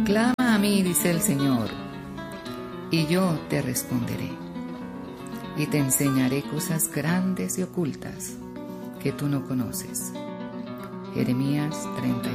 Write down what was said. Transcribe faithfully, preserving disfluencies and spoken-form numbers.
Clama a mí, dice el Señor, y yo te responderé, y te enseñaré cosas grandes y ocultas que tú no conoces. Jeremías treinta